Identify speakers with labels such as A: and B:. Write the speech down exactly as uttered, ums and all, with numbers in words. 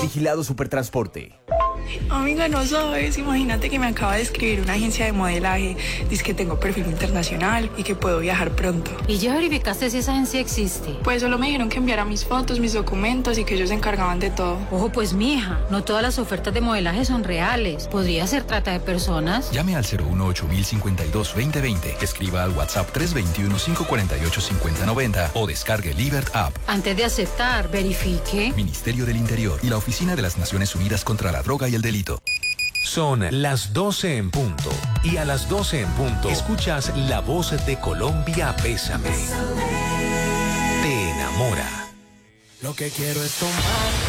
A: Vigilado Supertransporte.
B: Amiga, no sabes, imagínate que me acaba de escribir una agencia de modelaje. Dice que tengo perfil internacional y que puedo viajar pronto.
C: ¿Y ya verificaste si esa agencia existe?
B: Pues solo me dijeron que enviara mis fotos, mis documentos y que ellos se encargaban de todo.
C: Ojo pues, mija, no todas las ofertas de modelaje son reales. Podría ser trata de personas.
D: Llame al cero uno ocho mil cincuenta y dos veinte veinte, escriba al WhatsApp tres dos uno, cinco cuatro ocho, cinco cero nueve cero o descargue Libert App.
C: Antes de aceptar, verifique.
D: Ministerio del Interior y la Oficina de las Naciones Unidas contra la Droga y el Delito.
E: Son las doce en punto. Y a las doce en punto escuchas La Voz de Colombia, Bésame. Te enamora.
F: Lo que quiero es tomar